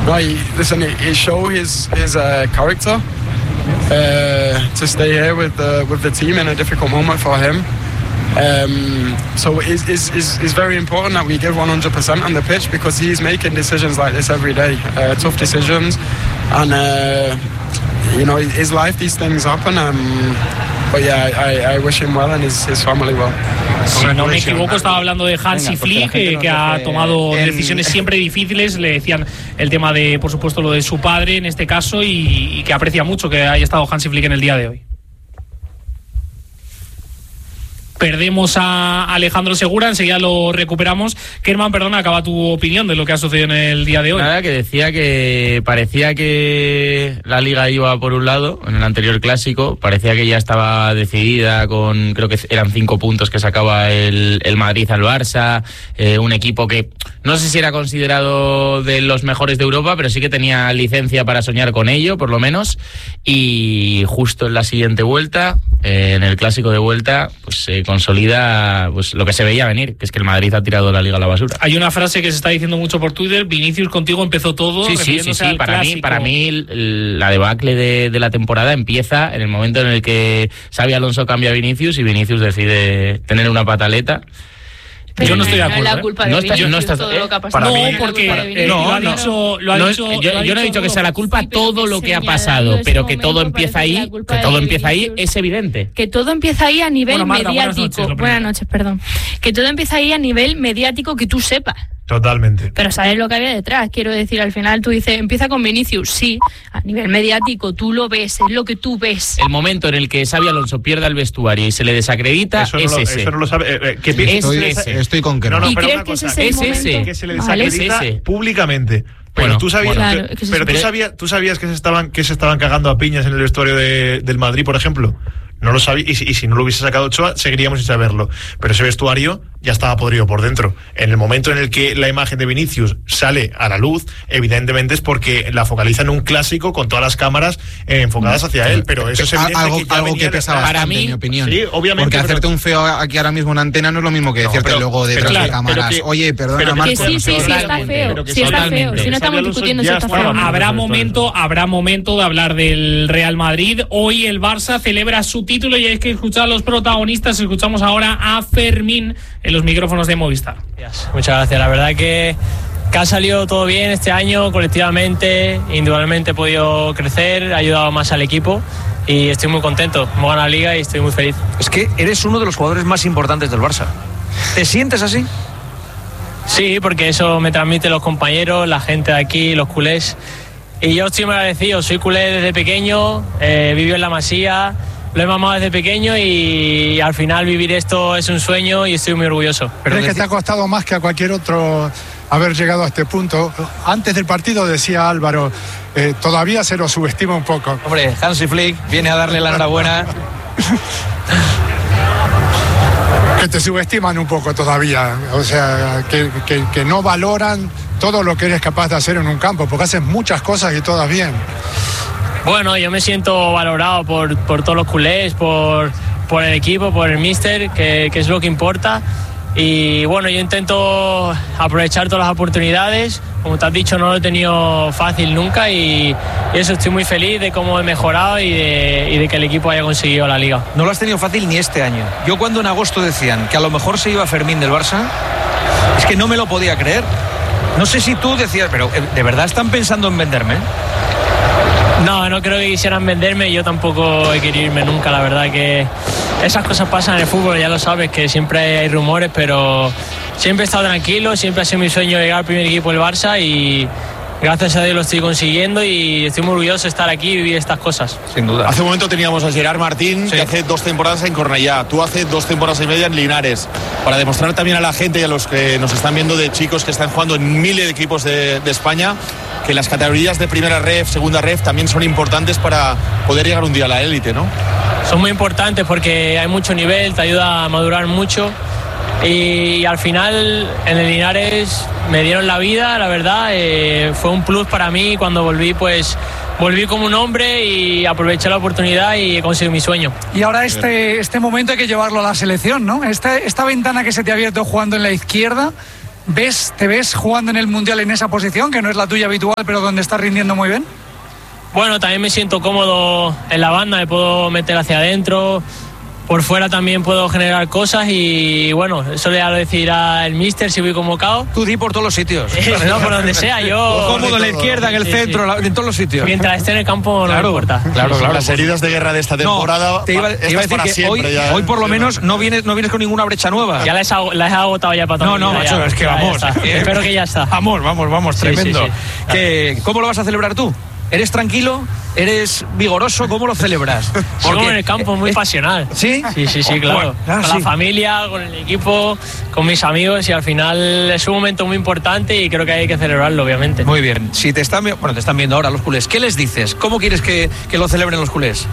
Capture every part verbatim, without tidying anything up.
No, he, listen, he, he showed his his uh, character uh, to stay here with the with the team in a difficult moment for him. Um, so it's, it's, it's, it's very important that we give one hundred percent on the pitch, because he's making decisions like this every day, uh, tough decisions, and uh, you know, his life, these things happen. Um, but yeah, I, I wish him well and his, his family well. Si no me equivoco, estaba hablando de Hansi Flick, que, que ha tomado decisiones siempre difíciles. Le decían el tema de, por supuesto, lo de su padre en este caso, y, y que aprecia mucho que haya estado Hansi Flick en el día de hoy. Perdemos a Alejandro Segura, enseguida lo recuperamos. Kerman, perdona, acaba tu opinión de lo que ha sucedido en el día de hoy. Nada, que decía que parecía que la Liga iba por un lado, en el anterior clásico, parecía que ya estaba decidida con, creo que eran cinco puntos que sacaba el, el Madrid al Barça, eh, un equipo que no sé si era considerado de los mejores de Europa, pero sí que tenía licencia para soñar con ello, por lo menos, y justo en la siguiente vuelta, eh, en el clásico de vuelta, pues se eh, consolida pues lo que se veía venir, que es que el Madrid ha tirado la Liga a la basura. Hay una frase que se está diciendo mucho por Twitter: Vinicius, contigo empezó todo. Sí, sí, sí, sí. Para mí, para mí la debacle de, de la temporada empieza en el momento en el que Xabi Alonso cambia a Vinicius y Vinicius decide tener una pataleta. Pero yo no estoy de acuerdo. No es la culpa de no Vinicius, está, no está, todo eh, lo que ha pasado. No, Para mí, porque eh, no, lo ha no, dicho, lo ha no, dicho, yo, lo ha yo no he dicho dicho que sea la culpa sí, todo lo que ha pasado, ese pero que todo momento empieza parece ahí, la culpa que todo de empieza ahí, Vinicius. es evidente. Que todo empieza ahí a nivel Bueno, Marta, buenas mediático. noches, lo Buenas primero. noches, perdón. Que todo empieza ahí a nivel mediático, que tú sepas. Totalmente. Pero sabes lo que había detrás, quiero decir, al final tú dices, empieza con Vinicius, sí, a nivel mediático, tú lo ves, es lo que tú ves. El momento en el que Xabi Alonso pierda el vestuario y se le desacredita Eso no, es lo, ese. eso no lo sabe. Eh, eh, ¿qué Es piensas? ese. Estoy con que No, no, ¿Y pero crees una que ese cosa, es el es momento? ese. que se le Vale. desacredita Es ese. públicamente. Pero Bueno, tú sabías, bueno. que- Claro, que se pero tú supone- sabías, tú sabías que se estaban que se estaban cagando a piñas en el vestuario de, del Madrid, por ejemplo. No lo sabía, y si, y si no lo hubiese sacado Ochoa, seguiríamos sin saberlo. Pero ese vestuario ya estaba podrido por dentro. En el momento en el que la imagen de Vinicius sale a la luz, evidentemente es porque la focaliza en un clásico con todas las cámaras eh, enfocadas hacia él. Pero eso es evidente algo que ya algo venía que de pesa atrás. bastante, Para mí, en mi opinión. sí, obviamente, Porque pero- hacerte un feo aquí ahora mismo en antena no es lo mismo que No, decirte pero- luego detrás pero de que- cámaras. pero que- Oye, perdona, pero que- Marco. Que sí, sí, sí, está Totalmente, feo, pero que sí está totalmente. feo, si no estamos Xabi Alonso discutiendo si ya está estaba- feo. no. Habrá Bueno, momento, habrá momento de hablar del Real Madrid. Hoy el Barça celebra su título y hay que escuchar a los protagonistas. Escuchamos ahora a Fermín en los micrófonos de Movistar. Muchas gracias. La verdad que, que ha salido todo bien este año, colectivamente, individualmente he podido crecer, ha ayudado más al equipo y estoy muy contento. Hemos ganado la Liga y estoy muy feliz. Es que eres uno de los jugadores más importantes del Barça. ¿Te sientes así? Sí, porque eso me transmiten los compañeros, la gente de aquí, los culés. Y yo estoy muy agradecido, soy culé desde pequeño, eh, vivo en la Masía, lo he mamado desde pequeño y al final vivir esto es un sueño y estoy muy orgulloso. ¿Crees que te ha costado más que a cualquier otro haber llegado a este punto? Antes del partido decía Álvaro, eh, todavía se lo subestima un poco. Hombre, Hansi Flick viene a darle la enhorabuena. Que te subestiman un poco todavía, o sea, que, que, que no valoran todo lo que eres capaz de hacer en un campo, porque haces muchas cosas y todas bien. Bueno, yo me siento valorado por, por todos los culés, por, por el equipo, por el míster, que, que es lo que importa. Y bueno, yo intento aprovechar todas las oportunidades. Como te has dicho, no lo he tenido fácil nunca y, y eso, estoy muy feliz de cómo he mejorado y de, y de que el equipo haya conseguido la Liga. No lo has tenido fácil ni este año. Yo cuando en agosto decían que a lo mejor se iba Fermín del Barça, es que no me lo podía creer. No sé si tú decías, pero eh, ¿de verdad están pensando en venderme? No, no creo que quisieran venderme, yo tampoco he querido irme nunca, la verdad que esas cosas pasan en el fútbol, ya lo sabes, que siempre hay rumores, pero siempre he estado tranquilo, siempre ha sido mi sueño llegar al primer equipo del Barça y gracias a Dios lo estoy consiguiendo y estoy muy orgulloso de estar aquí y vivir estas cosas. Sin duda. Hace un momento teníamos a Gerard Martín, Sí. que hace dos temporadas en Cornellá, tú hace dos temporadas y media en Linares, para demostrar también a la gente y a los que nos están viendo de chicos que están jugando en miles de equipos de, de España, que las categorías de primera ref, segunda ref también son importantes para poder llegar un día a la élite, ¿no? Son muy importantes porque hay mucho nivel, te ayuda a madurar mucho y al final en el Linares me dieron la vida, la verdad, eh, fue un plus para mí. Cuando volví, pues volví como un hombre y aproveché la oportunidad y conseguí mi sueño. Y ahora este, este momento hay que llevarlo a la selección, ¿no? Esta, esta ventana que se te ha abierto jugando en la izquierda, ¿Ves, ¿Te ves jugando en el Mundial en esa posición, que no es la tuya habitual, pero donde estás rindiendo muy bien? Bueno, también me siento cómodo en la banda, me puedo meter hacia adentro, por fuera también puedo generar cosas y bueno, eso ya lo decidirá el míster si voy convocado. Tú di por todos los sitios. No, por donde sea, yo... Cómodo en la izquierda, en el sí, centro, sí. En todos los sitios. Mientras esté en el campo claro, no me importa. Claro, claro. Las heridas de guerra de esta temporada... No, te iba, te iba a decir que siempre, hoy, ya, hoy por lo menos no vienes, no vienes con ninguna brecha nueva. Ya las he, las he agotado ya para todo. No, no, macho, es que ya, vamos. Ya eh, Espero que ya está. Vamos, vamos, vamos, sí, tremendo. Sí, sí. Que, ¿Cómo lo vas a celebrar tú? ¿Eres tranquilo? ¿Eres vigoroso? ¿Cómo lo celebras? Porque en el campo muy pasional. ¿Sí? Sí, sí, sí, claro. Bueno, claro con sí. la familia, con el equipo, con mis amigos y al final es un momento muy importante y creo que hay que celebrarlo, obviamente. Muy bien. Si te están, bueno, te están viendo ahora los culés, ¿qué les dices? ¿Cómo quieres que, que lo celebren los culés?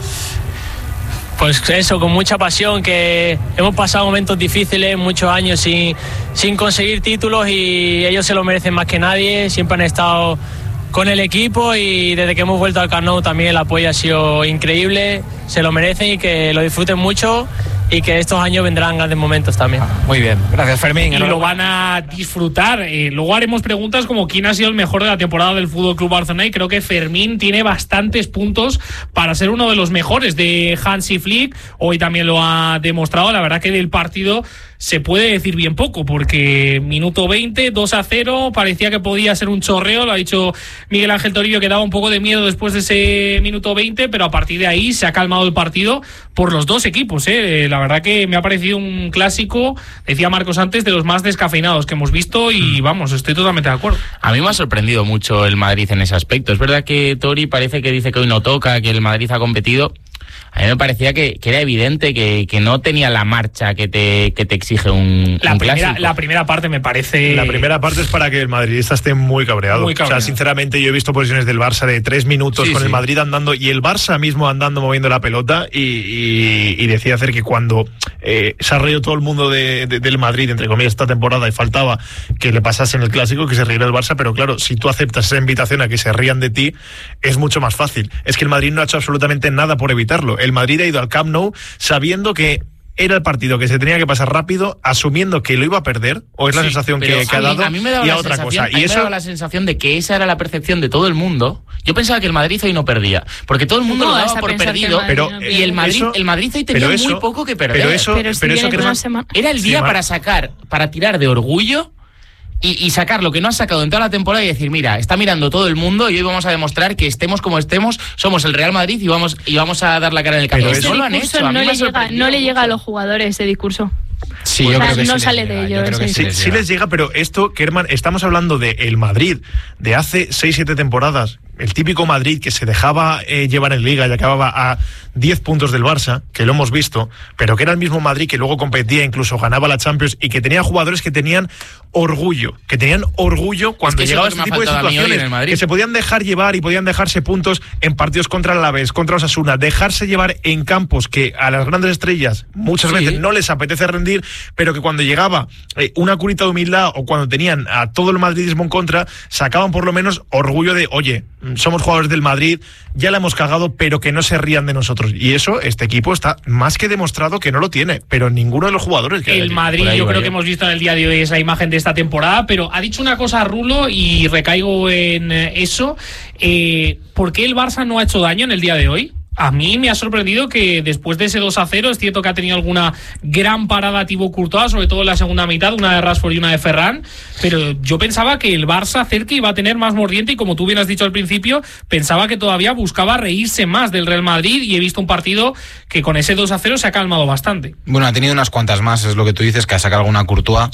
Pues eso, con mucha pasión, que hemos pasado momentos difíciles, muchos años sin, sin conseguir títulos y ellos se lo merecen más que nadie, siempre han estado con el equipo y desde que hemos vuelto al Camp Nou también el apoyo ha sido increíble, se lo merecen y que lo disfruten mucho y que estos años vendrán grandes momentos también. Muy bien, gracias Fermín. Y lo van a disfrutar. Eh, luego haremos preguntas como quién ha sido el mejor de la temporada del Fútbol Club Barcelona y creo que Fermín tiene bastantes puntos para ser uno de los mejores de Hansi Flick. Hoy también lo ha demostrado. La verdad que del partido se puede decir bien poco porque minuto veinte, dos a cero, parecía que podía ser un chorreo, lo ha dicho Miguel Ángel Torillo que daba un poco de miedo después de ese minuto veinte, pero a partir de ahí se ha calmado el partido por los dos equipos, ¿eh? La verdad que me ha parecido un clásico, decía Marcos antes, de los más descafeinados que hemos visto y vamos, estoy totalmente de acuerdo. A mí me ha sorprendido mucho el Madrid en ese aspecto. Es verdad que Tori parece que dice que hoy no toca, que el Madrid ha competido. A mí me parecía que, que era evidente que, que no tenía la marcha que te, que te exige un, la un primera, clásico. La primera parte me parece... La primera parte es para que el madridista esté muy cabreado. Muy cabreado. O sea, sinceramente yo he visto posiciones del Barça de tres minutos sí, con sí. el Madrid andando y el Barça mismo andando, moviendo la pelota y, y, y decía hacer que cuando eh, se ha reído todo el mundo de, de, del Madrid, entre comillas, esta temporada y faltaba que le pasase en el clásico, que se riera el Barça, pero claro, si tú aceptas esa invitación a que se rían de ti, es mucho más fácil. Es que el Madrid no ha hecho absolutamente nada por evitarlo. El Madrid ha ido al Camp Nou sabiendo que era el partido que se tenía que pasar rápido, asumiendo que lo iba a perder, o es la sí, sensación que, que ha dado, a mí me daba y la a otra cosa. Y eso me daba la sensación de que esa era la percepción de todo el mundo. Yo pensaba que el Madrid hoy no perdía, porque todo el mundo no, lo daba por perdido, el pero no y el Madrid, eso, el Madrid hoy tenía eso, muy poco que perder. Pero eso, pero si pero eso que era, era el día sí, para sacar, para tirar de orgullo. Y, y sacar lo que no has sacado en toda la temporada y decir, mira, está mirando todo el mundo y hoy vamos a demostrar que estemos como estemos, somos el Real Madrid y vamos y vamos a dar la cara en el campo. Ese no lo han hecho. No, le llega, no le llega a los jugadores ese discurso. Sí, pues yo o sea, creo que no sí sale llega, de ellos. Sí, sí, les, sí les llega, pero esto, Kerman, estamos hablando de el Madrid de hace seis siete temporadas. El típico Madrid que se dejaba eh, llevar en Liga y acababa a diez puntos del Barça, que lo hemos visto, pero que era el mismo Madrid que luego competía, incluso ganaba la Champions y que tenía jugadores que tenían orgullo, que tenían orgullo cuando es que llegaba a este tipo de situaciones, que se podían dejar llevar y podían dejarse puntos en partidos contra el Alavés, contra Osasuna, dejarse llevar en campos que a las grandes estrellas muchas sí. veces no les apetece rendir, pero que cuando llegaba eh, una curita de humildad o cuando tenían a todo el madridismo en contra, sacaban por lo menos orgullo de, oye, somos jugadores del Madrid, ya la hemos cagado, pero que no se rían de nosotros. Y eso, este equipo está más que demostrado que no lo tiene, pero ninguno de los jugadores que el Madrid, yo creo que hemos visto en el día de hoy esa imagen de esta temporada, pero ha dicho una cosa Rulo y recaigo en eso. Eh, ¿Por qué el Barça no ha hecho daño en el día de hoy? A mí me ha sorprendido que después de ese dos a cero, es cierto que ha tenido alguna gran parada Thibaut Courtois, sobre todo en la segunda mitad, una de Rashford y una de Ferran, pero yo pensaba que el Barça cerca iba a tener más mordiente y como tú bien has dicho al principio, pensaba que todavía buscaba reírse más del Real Madrid y he visto un partido que con ese dos a cero se ha calmado bastante. Bueno, ha tenido unas cuantas más, es lo que tú dices, que ha sacado alguna Courtois.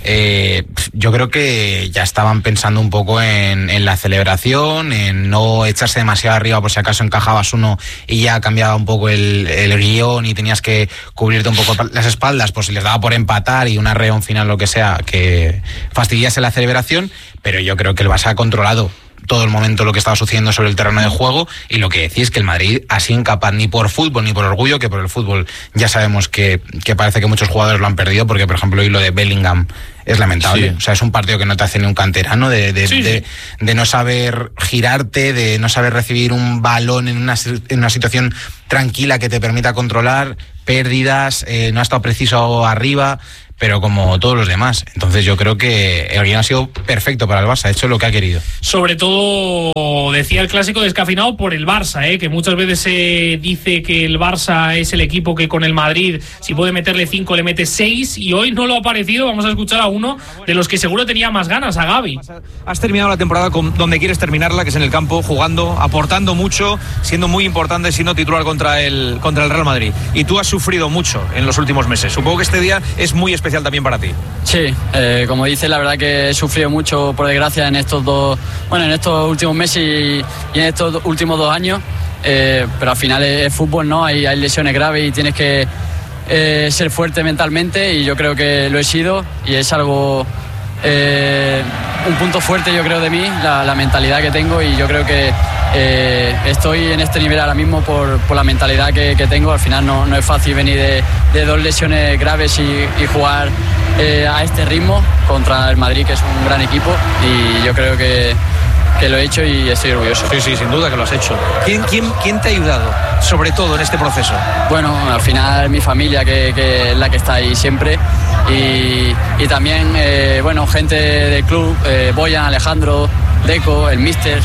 Eh, yo creo que ya estaban pensando un poco en, en la celebración, en no echarse demasiado arriba por si acaso encajabas uno y ya cambiaba un poco el, el guión y tenías que cubrirte un poco las espaldas, pues si les daba por empatar y un arreón final, lo que sea, que fastidiase la celebración, pero yo creo que el Barça ha controlado todo el momento lo que estaba sucediendo sobre el terreno de juego y lo que decís es que el Madrid ha sido incapaz ni por fútbol ni por orgullo, que por el fútbol ya sabemos que, que parece que muchos jugadores lo han perdido, porque por ejemplo hoy lo de Bellingham es lamentable, sí. O sea, es un partido que no te hace ni un canterano, de, de, sí, de, sí. de no saber girarte, de no saber recibir un balón en una, en una situación tranquila que te permita controlar, pérdidas, eh, no ha estado preciso arriba. pero como todos los demás. Entonces yo creo que el guión ha sido perfecto para el Barça, ha hecho lo que ha querido. Sobre todo, decía el clásico, descafeinado por el Barça, ¿eh? Que muchas veces se dice que el Barça es el equipo que con el Madrid, si puede meterle cinco, le mete seis, y hoy no lo ha parecido. Vamos a escuchar a uno de los que seguro tenía más ganas, a Gavi. Has terminado la temporada con donde quieres terminarla, que es en el campo, jugando, aportando mucho, siendo muy importante, siendo titular contra el, contra el Real Madrid. Y tú has sufrido mucho en los últimos meses. Supongo que este día es muy especial también para ti. Sí, eh, como dices, la verdad que he sufrido mucho, por desgracia, en estos dos, bueno, en estos últimos meses y, y en estos últimos dos años. Eh, pero al final es, es fútbol, ¿no? Hay, hay lesiones graves y tienes que eh, ser fuerte mentalmente, y yo creo que lo he sido, y es algo, eh, un punto fuerte, yo creo, de mí, la, la mentalidad que tengo, y yo creo que eh, estoy en este nivel ahora mismo por, por la mentalidad que, que tengo. Al final no, no es fácil venir de, de dos lesiones graves y, y jugar eh, a este ritmo contra el Madrid, que es un gran equipo, y yo creo que que lo he hecho y estoy orgulloso. Sí, sí, sin duda que lo has hecho. ¿Quién, quién, quién te ha ayudado, sobre todo en este proceso? Bueno, al final mi familia, que, que es la que está ahí siempre, y, y también, eh, bueno, gente del club, eh, Boyan, Alejandro, Deco, el míster,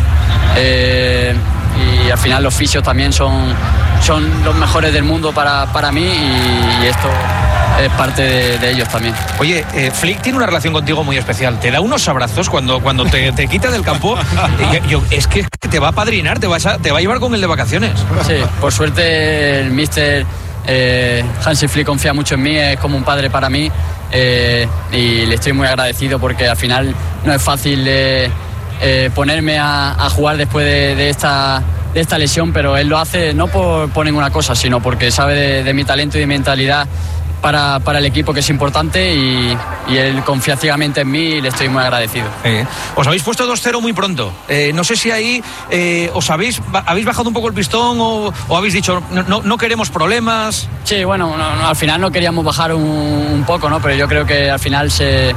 eh, y al final los fisios también son, son los mejores del mundo para, para mí, y, y esto es parte de, de ellos también. Oye, eh, Flick tiene una relación contigo muy especial. Te da unos abrazos cuando, cuando te, te quita del campo. yo, yo, es que te va a padrinar, te, vas a, te va a llevar con el de vacaciones. Sí, por suerte el míster eh, Hansi Flick confía mucho en mí, es como un padre para mí, eh, y le estoy muy agradecido, porque al final no es fácil eh, eh, ponerme a, a jugar después de, de esta... de esta lesión, pero él lo hace no por, por ninguna cosa, sino porque sabe de, de mi talento y de mi mentalidad para, para el equipo, que es importante, y, y él confía ciegamente en mí, y le estoy muy agradecido. Eh, os habéis puesto dos cero muy pronto. Eh, no sé si ahí eh, os habéis, habéis bajado un poco el pistón, o, o habéis dicho no, no, no queremos problemas. Sí, bueno, no, no, al final no queríamos bajar un, un poco, ¿no? Pero yo creo que al final se...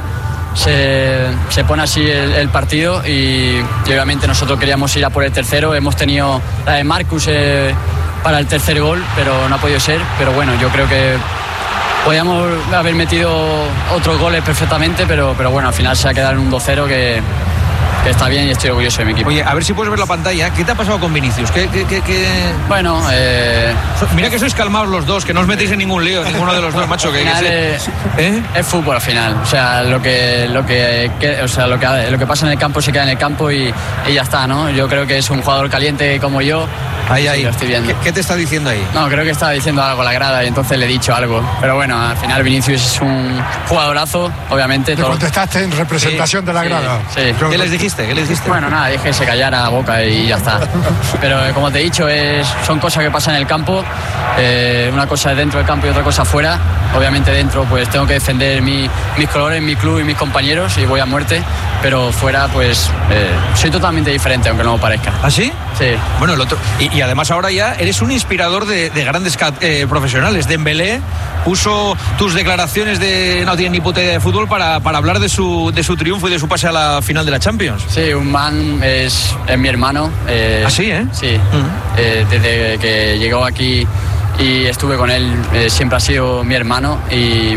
Se, se pone así el, el partido, y, y obviamente nosotros queríamos ir a por el tercero. Hemos tenido la de Marcus eh, para el tercer gol, pero no ha podido ser. Pero bueno, yo creo que podíamos haber metido otros goles perfectamente, pero, pero bueno, al final se ha quedado en un dos cero que, que está bien, y estoy orgulloso de mi equipo. Oye, a ver si puedes ver la pantalla. ¿Qué te ha pasado con Vinicius? ¿Qué, qué, qué, qué... Bueno, eh... mira que sois calmados los dos, que no os metéis en ningún lío, ninguno de los dos, macho. Que, al final que es, ¿Eh? es fútbol al final. O sea, lo que, lo que, que o sea, lo que, lo que pasa en el campo se queda en el campo, y, y ya está, ¿no? Yo creo que es un jugador caliente como yo. Ahí, ahí. Sí, lo estoy viendo. ¿Qué, ¿Qué te está diciendo ahí? No, creo que estaba diciendo algo a la grada, y entonces le he dicho algo. Pero bueno, al final Vinicius es un jugadorazo, obviamente. ¿Te contestaste en representación sí, de la grada? Sí, sí. ¿Qué les dijiste? ¿Qué les dijiste? Bueno, nada, dije que se callara la boca y ya está. Pero eh, como te he dicho, es, son cosas que pasan en el campo. Eh, una cosa es dentro del campo y otra cosa fuera. Obviamente dentro pues tengo que defender mi, mis colores, mi club y mis compañeros, y voy a muerte. Pero fuera pues eh, soy totalmente diferente, aunque no me parezca. ¿Ah, sí? Sí. Bueno, el otro, y, y además ahora ya eres un inspirador de, de grandes eh, profesionales. Dembélé puso tus declaraciones de no tiene ni puta idea de fútbol para, para hablar de su, de su triunfo y de su pase a la final de la Champions. Sí, un man es, es mi hermano. Eh, ¿Ah, sí, eh? Sí. Uh-huh. eh, desde que llegó aquí y estuve con él, eh, siempre ha sido mi hermano, y,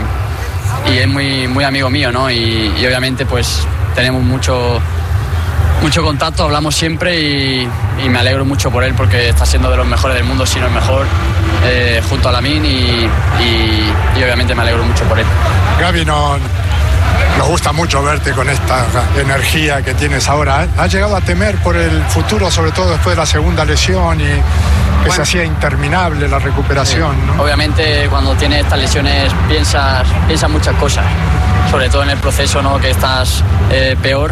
y es muy, muy amigo mío, ¿no? Y, y obviamente pues tenemos mucho... mucho contacto, hablamos siempre, y, y me alegro mucho por él, porque está siendo de los mejores del mundo, si no el mejor, eh, junto a Lamine, y, y, y obviamente me alegro mucho por él. Gavi, no, nos gusta mucho verte con esta energía que tienes ahora. ¿Has llegado a temer por el futuro, sobre todo después de la segunda lesión, y que bueno, se hacía interminable la recuperación? Sí. ¿No? Obviamente cuando tienes estas lesiones piensas, piensas muchas cosas, sobre todo en el proceso, ¿no? Que estás eh, peor.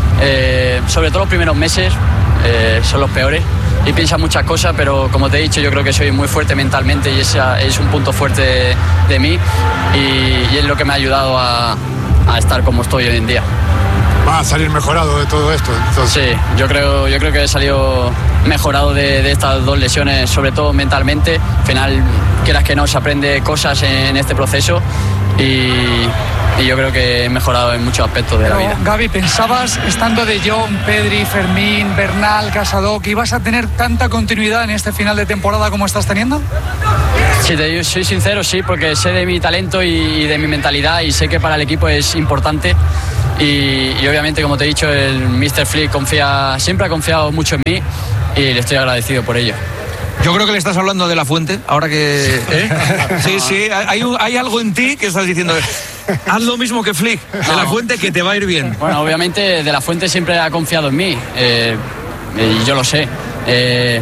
Eh, sobre todo los primeros meses eh, son los peores, y piensa muchas cosas, pero como te he dicho, yo creo que soy muy fuerte mentalmente, y ese es un punto fuerte de, de mí, y, y es lo que me ha ayudado a, a estar como estoy hoy en día. Va a salir mejorado de todo esto, entonces. Sí, yo creo, yo creo que he salido mejorado de, de estas dos lesiones, sobre todo mentalmente. Al final, quieras que no, se aprende cosas en este proceso, y y yo creo que he mejorado en muchos aspectos de Pero, la vida. Gavi, ¿pensabas, estando de Jong, Pedri, Fermín, Bernal, Casado, que ibas a tener tanta continuidad en este final de temporada como estás teniendo? Si te digo, soy sincero, sí, porque sé de mi talento y de mi mentalidad y sé que para el equipo es importante y, y obviamente, como te he dicho, el míster Flick confía, siempre ha confiado mucho en mí y le estoy agradecido por ello. Yo creo que le estás hablando de La Fuente, ahora que... ¿eh? Sí, sí, hay, un, hay algo en ti que estás diciendo, haz lo mismo que Flick, de La Fuente, que te va a ir bien. Bueno, obviamente De La Fuente siempre ha confiado en mí, eh, y yo lo sé. Eh,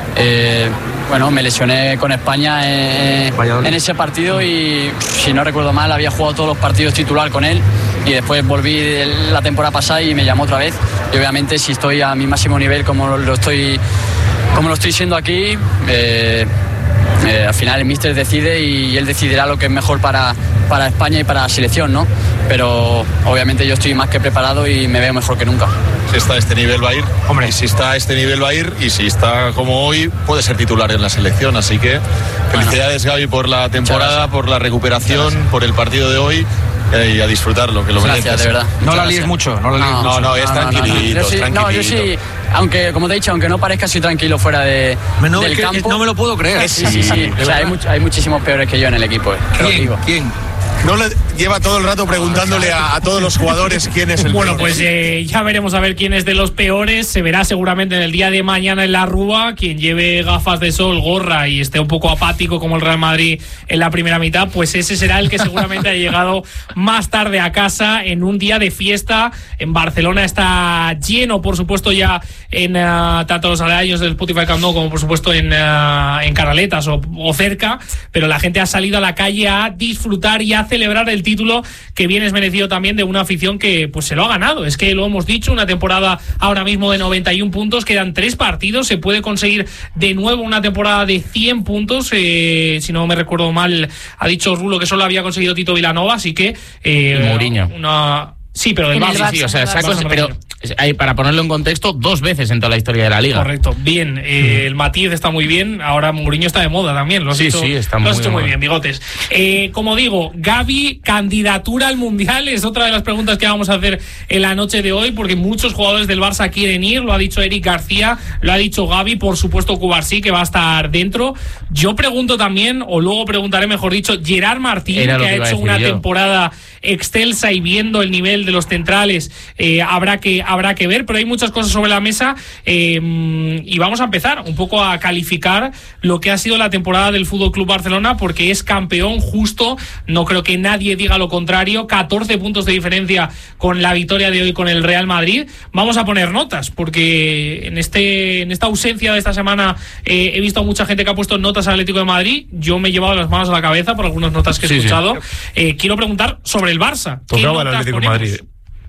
eh, bueno, me lesioné con España eh, en ese partido y, si no recuerdo mal, había jugado todos los partidos titular con él y después volví la temporada pasada y me llamó otra vez. Y obviamente, si estoy a mi máximo nivel como lo estoy... Como lo estoy siendo aquí, eh, eh, al final el míster decide y él decidirá lo que es mejor para, para España y para la selección, ¿no? Pero obviamente yo estoy más que preparado y me veo mejor que nunca. Si está a este nivel va a ir, hombre, y si está a este nivel va a ir, y si está como hoy puede ser titular en la selección, así que felicidades, bueno, Gavi, por la temporada, por la recuperación, por el partido de hoy. Y a disfrutarlo, que lo mereces. Gracias, de verdad. No Muchas la líes gracias. mucho, no la líes no, mucho. No, no, es no, tranquilito, no, no. Yo sí, tranquilito. No, yo sí, aunque, como te he dicho, aunque no parezca, soy tranquilo fuera de, no, del que, campo. No me lo puedo creer. Sí, sí, sí. O sea, hay, much, hay muchísimos peores que yo en el equipo. Eh. ¿Quién? ¿Quién? No le lleva todo el rato preguntándole a, a todos los jugadores quién es el Bueno, peor. pues eh, ya veremos a ver quién es de los peores. Se verá seguramente en el día de mañana en la Rúa. Quien lleve gafas de sol, gorra y esté un poco apático como el Real Madrid en la primera mitad, pues ese será el que seguramente ha llegado más tarde a casa en un día de fiesta. En Barcelona está lleno, por supuesto, ya en uh, tanto los aledaños del Spotify Camp Nou como por supuesto en, uh, en Canaletas o, o cerca, pero la gente ha salido a la calle a disfrutar y a celebrar el título, que bien es merecido también de una afición que pues se lo ha ganado. Es que lo hemos dicho, una temporada ahora mismo de noventa y un puntos, quedan tres partidos, se puede conseguir de nuevo una temporada de cien puntos, eh, si no me recuerdo mal, ha dicho Rulo que solo había conseguido Tito Vilanova, así que eh, y Mourinho. Una... Sí, pero del Barça, sí, sí, o sea, Barça, Barça, pero hay, para ponerlo en contexto, dos veces en toda la historia de la Liga. Correcto, bien, eh, mm. el matiz está muy bien, ahora Mourinho está de moda también, lo has sí, hecho, sí, está lo muy, has hecho muy, muy bien, bigotes. Eh, como digo, Gavi, candidatura al Mundial, es otra de las preguntas que vamos a hacer en la noche de hoy, porque muchos jugadores del Barça quieren ir, lo ha dicho Eric García, lo ha dicho Gavi, por supuesto Cubarsí, que va a estar dentro. Yo pregunto también, o luego preguntaré mejor dicho, Gerard Martín, que, que ha hecho una yo. temporada excelsa y viendo el nivel de los centrales, eh, habrá que habrá que ver, pero hay muchas cosas sobre la mesa, eh, y vamos a empezar un poco a calificar lo que ha sido la temporada del Fútbol Club Barcelona, porque es campeón justo, no creo que nadie diga lo contrario, catorce puntos de diferencia con la victoria de hoy con el Real Madrid. Vamos a poner notas, porque en este en esta ausencia de esta semana eh, he visto a mucha gente que ha puesto notas al Atlético de Madrid. Yo me he llevado las manos a la cabeza por algunas notas que he sí, escuchado. Sí. Eh, quiero preguntar sobre el Barça. Tocaba el Atlético de Madrid.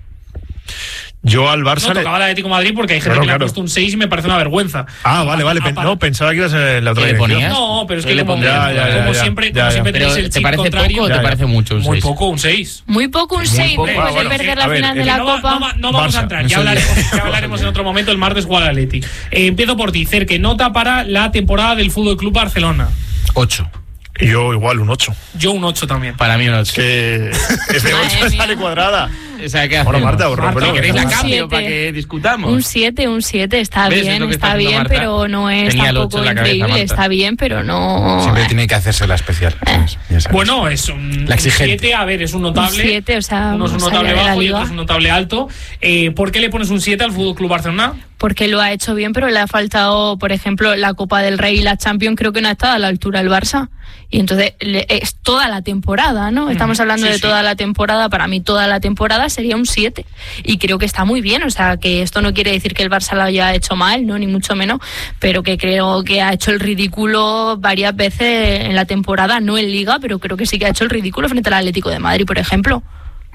Yo al Barça... No, tocaba el Atlético de Madrid porque hay gente bueno, que claro. le ha puesto un seis y me parece una vergüenza. Ah, vale, vale. A, a, no, pensaba que ibas en la otra dirección. No, pero es que como, ya, ya, ya, como ya, siempre, ya, ya. Como siempre Pero tenéis el ¿te parece contrario, poco o te ya, parece mucho un seis? Muy poco, un seis. Muy poco, un seis. Después ah, de bueno, perder sí. la a final ver, de la no, Copa. No, no vamos Barça, a entrar, ya hablaremos, ya hablaremos en otro momento. El martes juega el Atleti. Eh, empiezo por ti, Cerque. Nota para la temporada del Fútbol Club Barcelona. ocho. Y yo igual, un ocho. Yo un ocho también. Para mí un ocho. Que es de ocho sale cuadrada. O sea, ¿qué bueno, Marta, Marta, Marta, ¿queréis la cambio siete. para que discutamos? Un siete, un siete, está ¿Ves? bien, Es está, está bien, Marta. pero no es Tenía tampoco increíble, cabeza, está bien, pero no... Siempre tiene que hacerse la especial. Eh. Bueno, es un siete, a ver, es un notable. Un siete, o sea, uno es un notable bajo y otro es un notable alto. Eh, ¿Por qué le pones un siete al Fútbol Club Barcelona? Porque lo ha hecho bien, pero le ha faltado, por ejemplo, la Copa del Rey y la Champions, creo que no ha estado a la altura del Barça. Y entonces le, es toda la temporada, ¿no? Estamos hablando sí, de toda sí. la temporada. Para mí toda la temporada sería un siete. Y creo que está muy bien, o sea, que esto no quiere decir que el Barça lo haya hecho mal, no, ni mucho menos, pero que creo que ha hecho el ridículo varias veces en la temporada, no en Liga, pero creo que sí que ha hecho el ridículo frente al Atlético de Madrid, por ejemplo.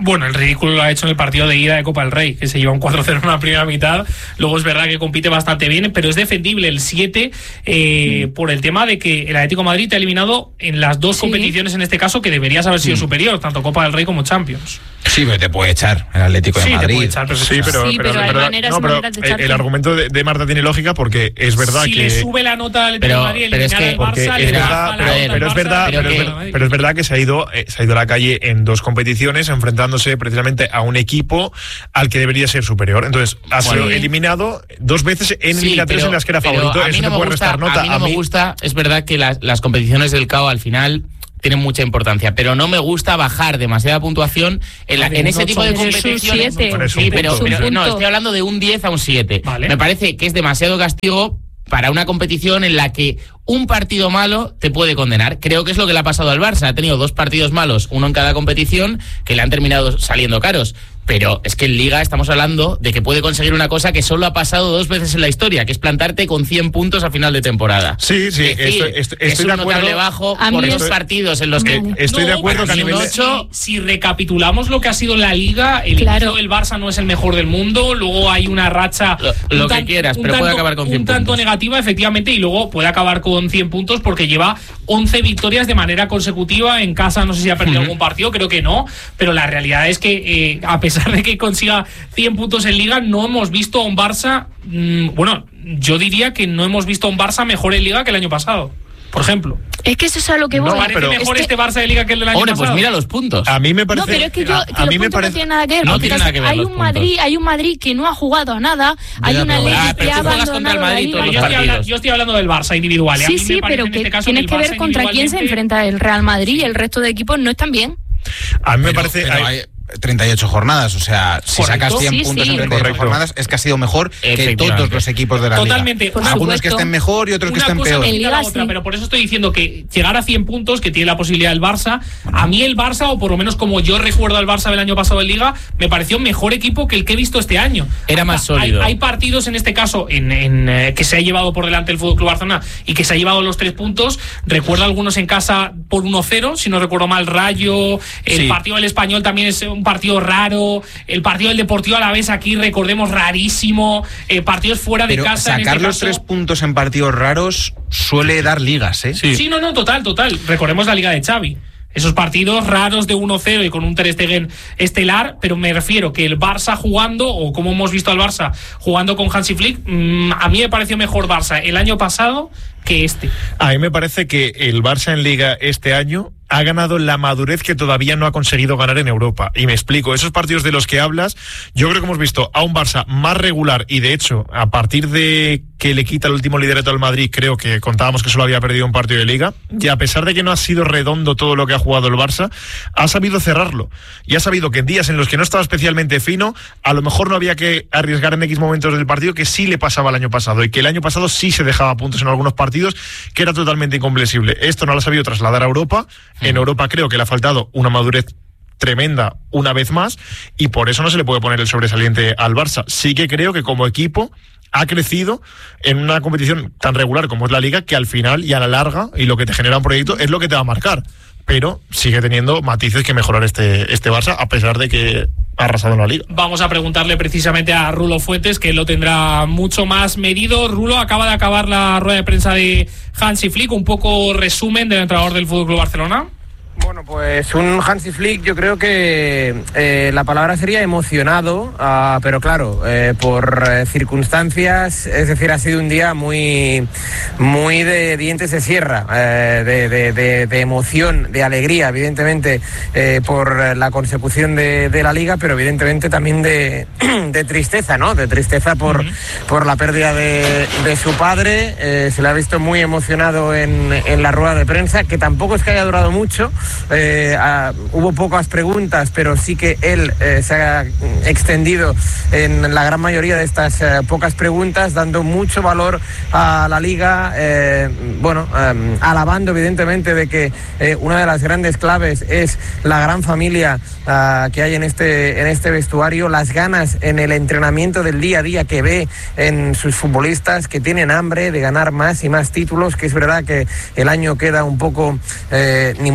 Bueno, el ridículo lo ha hecho en el partido de ida de Copa del Rey, que se lleva un cuatro cero en la primera mitad. Luego es verdad que compite bastante bien, pero es defendible el siete eh, mm. por el tema de que el Atlético de Madrid te ha eliminado en las dos sí. competiciones, en este caso, que deberías haber sido mm. superior, tanto Copa del Rey como Champions. Sí, pero te puede echar el Atlético de sí, Madrid. Te puede echar, pero sí, pero, sí, pero, pero, pero, hay maneras, no, pero maneras de echarte. El argumento de, de Marta tiene lógica porque es verdad si que... Si le sube la nota al Atlético de Madrid, pero es que el Barça, es le verdad, baja pero, la pero, pero es verdad, pero, que, es, pero es verdad que se ha ido, eh, se ha ido a la calle en dos competiciones, enfrentándose precisamente a un equipo al que debería ser superior. Entonces, ha sido sí. eliminado dos veces en sí, eliminatorias en las que era favorito. A mí Eso no te puede gusta, restar nota. A mí no a mí... me gusta, es verdad que las, las competiciones del C A O al final tienen mucha importancia, pero no me gusta bajar demasiada puntuación en, la, en ese tipo de competiciones. Sí, pero, pero no, estoy hablando de un diez a un siete. Vale. Me parece que es demasiado castigo para una competición en la que un partido malo te puede condenar. Creo que es lo que le ha pasado al Barça. Ha tenido dos partidos malos, uno en cada competición, que le han terminado saliendo caros. Pero es que en Liga estamos hablando de que puede conseguir una cosa que solo ha pasado dos veces en la historia, que es plantarte con cien puntos a final de temporada. Sí, sí, es decir, estoy, estoy, es estoy un de acuerdo. notable bajo por los partidos en los que... Vale. Estoy no, de acuerdo que a nivel... ocho, si, si recapitulamos lo que ha sido la Liga, el claro. del Barça no es el mejor del mundo, luego hay una racha... Lo, lo tan, que quieras, pero tanto, puede acabar con cien un tanto puntos. negativa, efectivamente, y luego puede acabar con cien puntos porque lleva once victorias de manera consecutiva en casa. No sé si ha perdido uh-huh. algún partido, creo que no, pero la realidad es que eh, a pesar de que consiga cien puntos en Liga, no hemos visto a un Barça, mmm, bueno, yo diría que no hemos visto a un Barça mejor en Liga que el año pasado, por ejemplo. Es que eso es a lo que voy. No, parece pero mejor este... este Barça de Liga que el del año Hombre, pasado. Pues mira los puntos. A mí me parece... No, pero es que, yo, que a, a los mí puntos me parece... no tienen nada que ver. No tiene nada que ver hay los un Madrid, hay un Madrid que no ha jugado a nada, hay una ley ah, que ha abandonado la Liga. Yo estoy, hablando, yo estoy hablando del Barça individual. Sí, sí, pero que este tienes que ver contra quién se enfrenta el Real Madrid y el resto de equipos no están bien. A mí me pero, parece... Pero hay... treinta y ocho jornadas, o sea, si Correcto. sacas cien sí, puntos sí. en treinta y ocho Correcto. jornadas, es que ha sido mejor que todos los equipos de la Totalmente. Liga. Por Algunos supuesto. que estén mejor y otros Una que estén cosa peor. En la otra, pero por eso estoy diciendo que llegar a cien puntos, que tiene la posibilidad el Barça, a mí el Barça, o por lo menos como yo recuerdo al Barça del año pasado en Liga, me pareció mejor equipo que el que he visto este año. Era más sólido. Hay, hay partidos en este caso en, en eh, que se ha llevado por delante el F C Barcelona y que se ha llevado los tres puntos. Recuerdo algunos en casa por uno cero, si no recuerdo mal, Rayo. El sí. partido del Español también es un partido raro. El partido del Deportivo Alavés aquí, recordemos, rarísimo. Eh, partidos fuera de Pero casa. Sacar en este los caso. tres puntos en partidos raros suele dar ligas, ¿eh? Sí. sí, no, no, total, total. Recordemos la Liga de Xavi. Esos partidos raros de uno cero y con un Ter Stegen estelar, pero me refiero que el Barça jugando, o como hemos visto al Barça jugando con Hansi Flick, mmm, a mí me pareció mejor Barça el año pasado que este. A mí me parece que el Barça en Liga este año ha ganado la madurez que todavía no ha conseguido ganar en Europa. Y me explico, esos partidos de los que hablas, yo creo que hemos visto a un Barça más regular y de hecho, a partir de que le quita el último liderato al Madrid, creo que contábamos que solo había perdido un partido de Liga, y a pesar de que no ha sido redondo todo lo que ha jugado el Barça, ha sabido cerrarlo. Y ha sabido que en días en los que no estaba especialmente fino, a lo mejor no había que arriesgar en X momentos del partido, que sí le pasaba el año pasado, y que el año pasado sí se dejaba puntos en algunos partidos, que era totalmente incomprensible. Esto no lo ha sabido trasladar a Europa. En Europa creo que le ha faltado una madurez tremenda una vez más y por eso no se le puede poner el sobresaliente al Barça. Sí que creo que como equipo ha crecido en una competición tan regular como es la Liga, que al final y a la larga, y lo que te genera un proyecto es lo que te va a marcar, pero sigue teniendo matices que mejorar este, este Barça, a pesar de que ha arrasado en la Liga. Vamos a preguntarle precisamente a Rulo Fuentes, que lo tendrá mucho más medido. Rulo, acaba de acabar la rueda de prensa de Hansi Flick, un poco resumen del entrenador del F C Barcelona. Bueno, pues un Hansi Flick, yo creo que eh, la palabra sería emocionado, uh, pero claro, eh, por eh, circunstancias, es decir, ha sido un día muy, muy de dientes de sierra, eh, de, de, de, de emoción, de alegría, evidentemente, eh, por la consecución de, de la Liga, pero evidentemente también de, de tristeza, ¿no? De tristeza por, uh-huh. por la pérdida de, de su padre. Eh, se le ha visto muy emocionado en, en la rueda de prensa, que tampoco es que haya durado mucho. Eh, uh, hubo pocas preguntas, pero sí que él eh, se ha extendido en la gran mayoría de estas eh, pocas preguntas, dando mucho valor a la Liga, eh, bueno, eh, alabando evidentemente de que eh, una de las grandes claves es la gran familia uh, que hay en este, en este vestuario, las ganas en el entrenamiento del día a día que ve en sus futbolistas, que tienen hambre de ganar más y más títulos, que es verdad que el año queda un poco, eh, ni mucho menos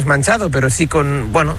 manchado, pero sí con, bueno,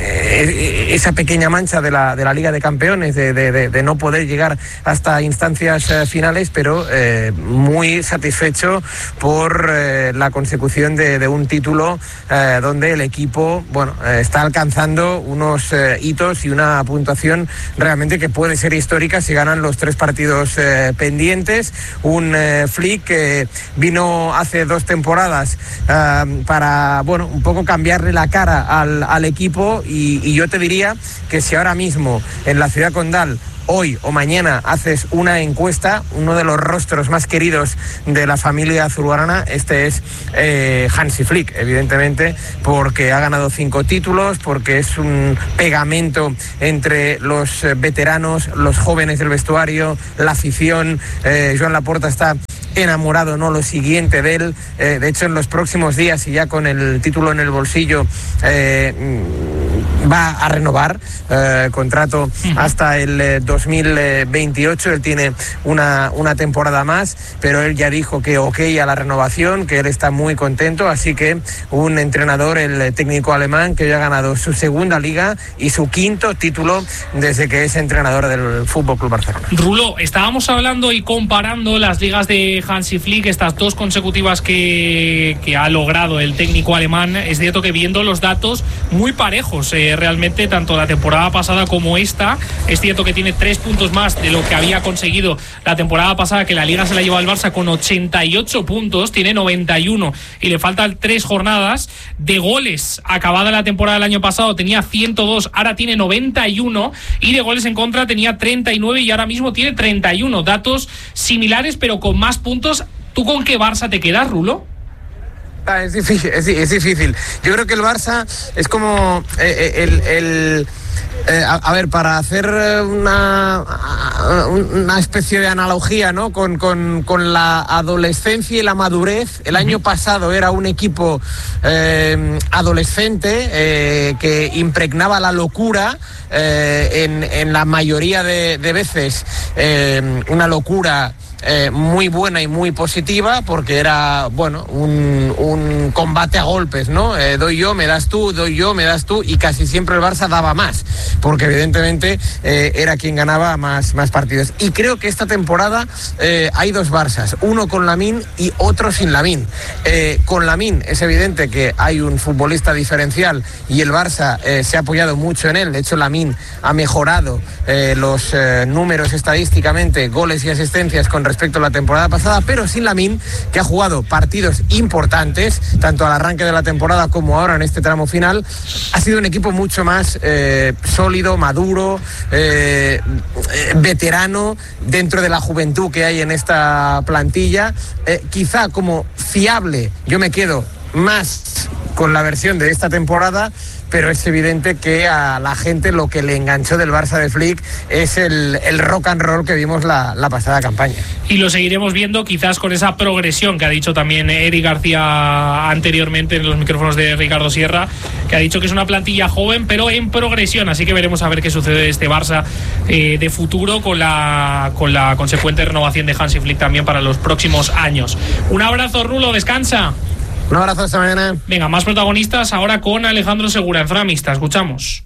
eh, esa pequeña mancha de la, de la Liga de Campeones, de, de, de, de no poder llegar hasta instancias eh, finales, pero eh, muy satisfecho por eh, la consecución de, de un título eh, donde el equipo, bueno, eh, está alcanzando unos eh, hitos y una puntuación realmente que puede ser histórica si ganan los tres partidos eh, pendientes. Un eh, Flick que vino hace dos temporadas eh, para, bueno, un poco cambiarle la cara al, al equipo y, y yo te diría que si ahora mismo en la ciudad condal hoy o mañana haces una encuesta, uno de los rostros más queridos de la familia azulgrana, este es eh, Hansi Flick, evidentemente, porque ha ganado cinco títulos, porque es un pegamento entre los veteranos, los jóvenes del vestuario, la afición. eh, Joan Laporta está enamorado, ¿no? Lo siguiente de él. Eh, de hecho, en los próximos días y ya con el título en el bolsillo, eh, va a renovar eh, contrato hasta el eh, dos mil veintiocho. Él tiene una, una temporada más, pero él ya dijo que ok a la renovación, que él está muy contento. Así que un entrenador, el técnico alemán, que ya ha ganado su segunda liga y su quinto título desde que es entrenador del F C Barcelona. Rulo, estábamos hablando y comparando las ligas de Hansi Flick, estas dos consecutivas que, que ha logrado el técnico alemán. Es cierto que viendo los datos muy parejos, eh, realmente, tanto la temporada pasada como esta. Es cierto que tiene tres puntos más de lo que había conseguido la temporada pasada, que la Liga se la lleva el Barça con ochenta y ocho puntos, tiene noventa y uno y le faltan tres jornadas. De goles, acabada la temporada del año pasado tenía ciento dos, ahora tiene noventa y uno, y de goles en contra tenía treinta y nueve y ahora mismo tiene treinta y uno. Datos similares pero con más puntos. ¿Tú con qué Barça te quedas, Rulo? Ah, es difícil, es, es difícil. Yo creo que el Barça es como eh, el... el eh, a, a ver, para hacer una, una especie de analogía, ¿no? Con, con, con la adolescencia y la madurez. El año pasado era un equipo eh, adolescente eh, que impregnaba la locura eh, en, en la mayoría de, de veces. Eh, una locura Eh, muy buena y muy positiva, porque era, bueno, un, un combate a golpes, ¿no? Eh, doy yo, me das tú, doy yo, me das tú, y casi siempre el Barça daba más, porque evidentemente eh, era quien ganaba más, más partidos. Y creo que esta temporada eh, hay dos Barças, uno con Lamine y otro sin Lamine. Eh, con Lamine es evidente que hay un futbolista diferencial y el Barça eh, se ha apoyado mucho en él. De hecho, Lamine ha mejorado eh, los eh, números estadísticamente, goles y asistencias con respecto a la temporada pasada, pero sin Lamine, que ha jugado partidos importantes, tanto al arranque de la temporada como ahora en este tramo final. Ha sido un equipo mucho más eh, sólido, maduro, eh, eh, veterano, dentro de la juventud que hay en esta plantilla. Eh, quizá como fiable, yo me quedo más con la versión de esta temporada, pero es evidente que a la gente lo que le enganchó del Barça de Flick es el, el rock and roll que vimos la, la pasada campaña. Y lo seguiremos viendo quizás con esa progresión que ha dicho también Eric García anteriormente en los micrófonos de Ricardo Sierra, que ha dicho que es una plantilla joven pero en progresión, así que veremos a ver qué sucede de este Barça eh, de futuro con la, con la consecuente renovación de Hansi Flick también para los próximos años. Un abrazo, Rulo, descansa. Un abrazo, esta mañana. Venga, más protagonistas ahora con Alejandro Segura en zona mixta. Escuchamos.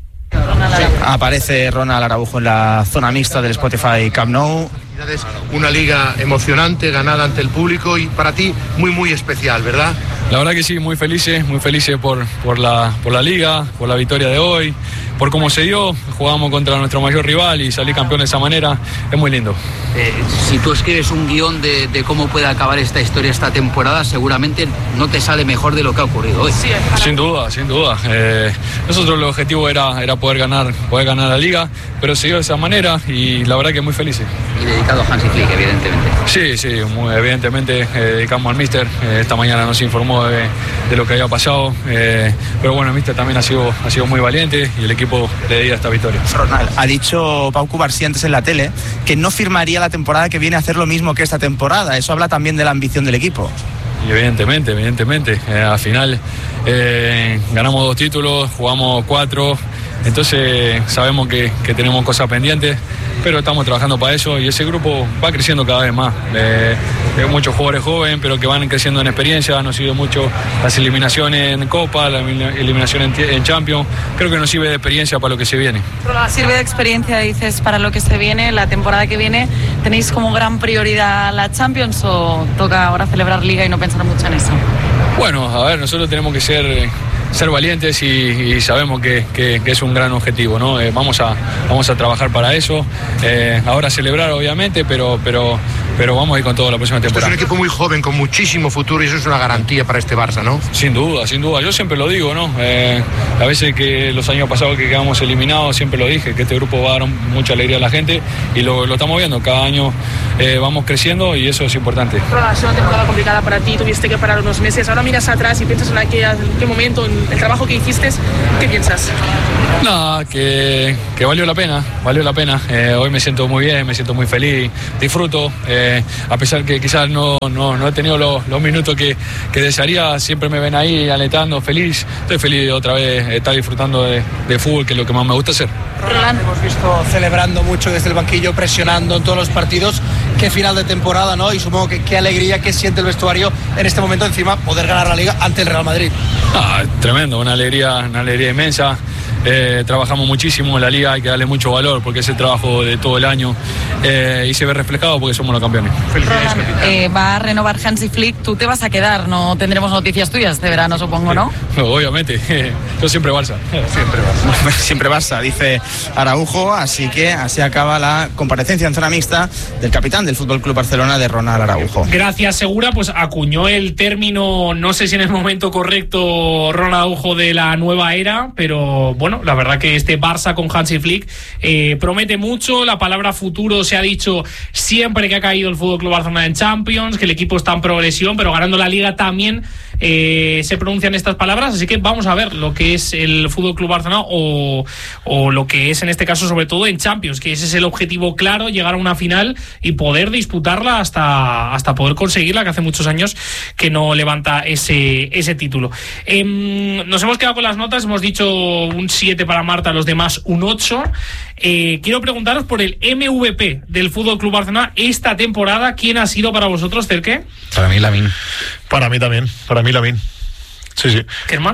Aparece Ronald Araujo en la zona mixta del Spotify Camp Nou. Una liga emocionante, ganada ante el público y para ti muy muy especial, ¿verdad? La verdad que sí, muy felices, muy felices por, por, la, por la liga, por la victoria de hoy, por cómo se dio. Jugamos contra nuestro mayor rival y salir campeón de esa manera, es muy lindo. Eh, si tú escribes un guión de, de cómo puede acabar esta historia esta temporada, seguramente no te sale mejor de lo que ha ocurrido hoy. Sin duda, sin duda. Eh, nosotros el objetivo era, era poder ganar, poder ganar la liga, pero se dio de esa manera y la verdad que muy felices. Y dedicado a Hansi Flick, evidentemente. Sí, sí, muy evidentemente eh, dedicamos al míster. Eh, esta mañana nos informó de, de lo que había pasado, eh, pero bueno, el míster también ha sido, ha sido muy valiente y el equipo le dedica esta victoria. Ronald, ha dicho Pau Cubarsí antes en la tele que no firmaría la temporada que viene a hacer lo mismo que esta temporada. Eso habla también de la ambición del equipo. Y evidentemente, evidentemente. Eh, al final eh, ganamos dos títulos, jugamos cuatro. entonces sabemos que, que tenemos cosas pendientes, pero estamos trabajando para eso y ese grupo va creciendo cada vez más. Eh, hay muchos jugadores jóvenes, pero que van creciendo en experiencia, han sido mucho las eliminaciones en Copa, la eliminación en, en Champions, creo que nos sirve de experiencia para lo que se viene. Sirve de experiencia, dices, para lo que se viene, la temporada que viene. ¿Tenéis como gran prioridad la Champions o toca ahora celebrar Liga y no pensar mucho en eso? Bueno, a ver, nosotros tenemos que ser, ser valientes y, y sabemos que, que, que es un gran objetivo, ¿no? Eh, vamos, a, vamos a trabajar para eso, eh, ahora celebrar obviamente, pero, pero, pero vamos a ir con todo la próxima temporada. Este es un equipo muy joven, con muchísimo futuro y eso es una garantía para este Barça, ¿no? Sin duda, sin duda, yo siempre lo digo, ¿no? Eh, a veces que los años pasados que quedamos eliminados, siempre lo dije, que este grupo va a dar mucha alegría a la gente y lo, lo estamos viendo, cada año eh, vamos creciendo y eso es importante. Ha sido una temporada complicada para ti, tuviste que parar unos meses, ahora miras atrás y piensas en aquel, en qué momento, en el trabajo que hiciste, ¿qué piensas? Nada, que, que valió la pena, valió la pena. Eh, hoy me siento muy bien, me siento muy feliz, disfruto, eh, a pesar que quizás no, no, no he tenido los, los minutos que, que desearía, siempre me ven ahí alentando, feliz. Estoy feliz de otra vez estar disfrutando de, de fútbol, que es lo que más me gusta hacer. Roland, hemos visto celebrando mucho desde el banquillo, presionando en todos los partidos. Qué final de temporada, ¿no? Y supongo que qué alegría que siente el vestuario en este momento, encima poder ganar la Liga ante el Real Madrid. Ah, tremendo, una alegría, una alegría inmensa. Eh, trabajamos muchísimo en la Liga, hay que darle mucho valor porque es el trabajo de todo el año eh, y se ve reflejado porque somos los campeones. Felicidades, capitán. Eh, va a renovar Hansi Flick, tú te vas a quedar, no tendremos noticias tuyas de verano, supongo, ¿no? Sí, obviamente, yo siempre Barça. Siempre Barça. Siempre Barça, dice Araujo, así que así acaba la comparecencia en zona mixta del capitán del Fútbol Club Barcelona, de Ronald Araujo. Gracias, Segura, pues acuñó el término, no sé si en el momento correcto, Ronald Araujo, de la nueva era, pero bueno, la verdad que este Barça con Hansi Flick eh, promete mucho. La palabra futuro se ha dicho siempre que ha caído el Fútbol Club Barcelona en Champions, que el equipo está en progresión, pero ganando la Liga también eh, se pronuncian estas palabras, así que vamos a ver lo que es el Fútbol Club Barcelona o, o lo que es en este caso sobre todo en Champions, que ese es el objetivo claro, llegar a una final y poder disputarla hasta, hasta poder conseguirla, que hace muchos años que no levanta ese, ese título. Eh, nos hemos quedado con las notas, hemos dicho un siete para Marta, los demás un ocho. Eh, quiero preguntaros por el M V P del Fútbol Club Barcelona esta temporada. ¿Quién ha sido para vosotros, Cerque? Para mí, Lamine. Para mí también, para mí Lamine. Sí, sí. ¿Germán?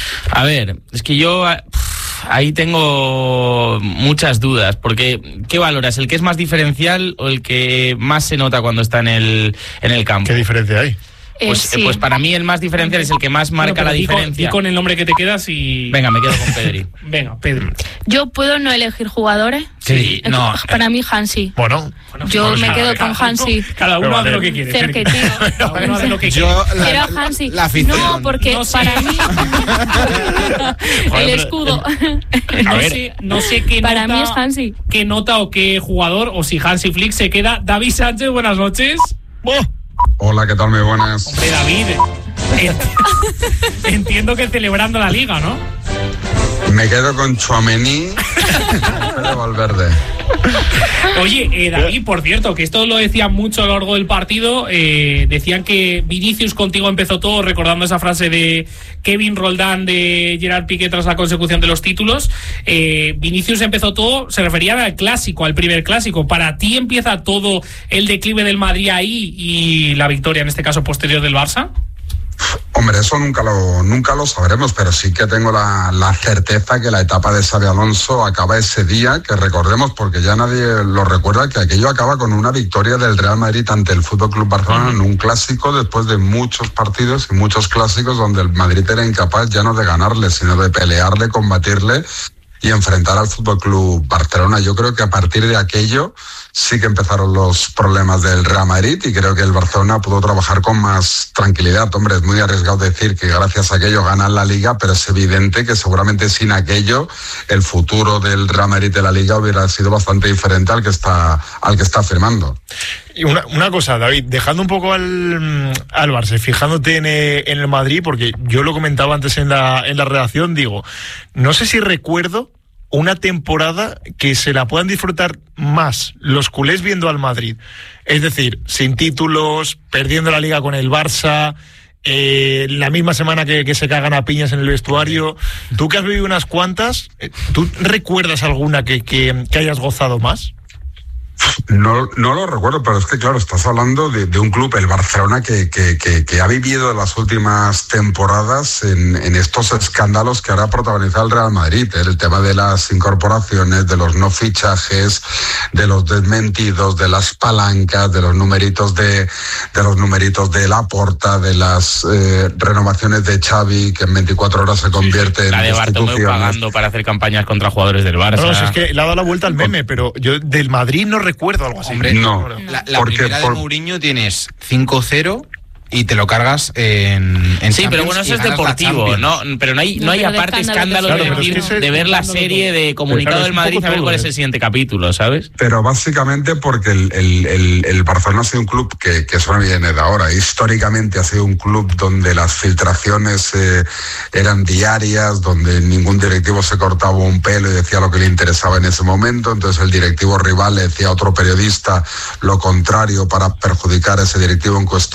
A ver, es que yo pff, ahí tengo muchas dudas, porque ¿qué valoras? ¿El que es más diferencial o el que más se nota cuando está en el, en el campo? ¿Qué diferencia hay? Pues, eh, sí. pues para mí el más diferencial es el que más marca bueno, la di diferencia. Con, di con el nombre que te quedas y... Venga, me quedo con Pedri. Venga, Pedri. ¿Yo puedo no elegir jugadores? Sí, no. Para mí, Hansi. Bueno. Yo me quedo con Hansi. Cada uno hace lo que quiere. Cerque, tío. Cada uno hace lo que quiere. Yo, la, Quiero a Hansi. La, la no, porque no sé. Para mí... el escudo. No sé, no sé qué para nota, mí es Hansi. qué nota o qué jugador, o si Hansi Flick se queda. David Sánchez, buenas noches. Oh. Hola, ¿qué tal? Muy buenas. Hombre, David, entiendo que celebrando la Liga, ¿no? Me quedo con Tchouaméni de Valverde. Oye, eh, David, por cierto, que esto lo decían mucho a lo largo del partido, eh, decían que Vinicius contigo empezó todo, recordando esa frase de Kevin Roldán de Gerard Piqué tras la consecución de los títulos. eh, Vinicius empezó todo, se referían al clásico, al primer clásico. ¿Para ti empieza todo el declive del Madrid ahí y la victoria, en este caso posterior, del Barça? Hombre, eso nunca lo, nunca lo sabremos, pero sí que tengo la, la certeza que la etapa de Xabi Alonso acaba ese día, que recordemos, porque ya nadie lo recuerda, que aquello acaba con una victoria del Real Madrid ante el F C Barcelona en un clásico, después de muchos partidos y muchos clásicos donde el Madrid era incapaz ya no de ganarle, sino de pelearle, combatirle y enfrentar al F C Barcelona. Yo creo que a partir de aquello sí que empezaron los problemas del Real Madrid y creo que el Barcelona pudo trabajar con más tranquilidad. Hombre, es muy arriesgado decir que gracias a aquello ganan la Liga, pero es evidente que seguramente sin aquello el futuro del Real Madrid de la Liga hubiera sido bastante diferente al que está, al que está firmando. Y una, una cosa, David, dejando un poco al, al Barça, fijándote en, en el Madrid, porque yo lo comentaba antes en la, en la redacción, digo, no sé si recuerdo una temporada que se la puedan disfrutar más los culés viendo al Madrid. Es decir, sin títulos, perdiendo la Liga con el Barça, eh, la misma semana que, que se cagan a piñas en el vestuario. Tú que has vivido unas cuantas, ¿tú recuerdas alguna que, que, que hayas gozado más? No, no lo recuerdo, pero es que claro, estás hablando de, de un club, el Barcelona, que, que, que, que ha vivido las últimas temporadas en, en estos escándalos que ahora protagoniza el Real Madrid, ¿eh? El tema de las incorporaciones, de los no fichajes, de los desmentidos, de las palancas, de los numeritos de, de los numeritos de Laporta, de las eh, renovaciones de Xavi, que en veinticuatro horas se convierte en la de Bartomeu pagando para hacer campañas contra jugadores del Barça. No, no, si es que le ha dado la vuelta al meme, pero yo del Madrid no recuerdo algo así. Hombre, no. La, la Porque, primera por... de Mourinho tienes cinco cero y te lo cargas en, en sí, pero bueno, eso es deportivo, ¿no? Pero no hay, no, no hay aparte escándalo de, claro, decir, es que de ver la serie de comunicado claro, del Madrid a ver cuál es el siguiente capítulo, ¿sabes? Pero básicamente porque el, el, el, el Barcelona ha sido un club que, que eso no viene de ahora. Históricamente ha sido un club donde las filtraciones eh, eran diarias, donde ningún directivo se cortaba un pelo y decía lo que le interesaba en ese momento. Entonces el directivo rival le decía a otro periodista lo contrario para perjudicar a ese directivo en cuestión.